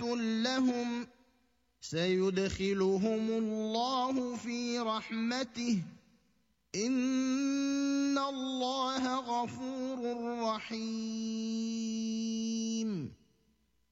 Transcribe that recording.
لهم سيدخلهم الله في رحمته إن الله غفور رحيم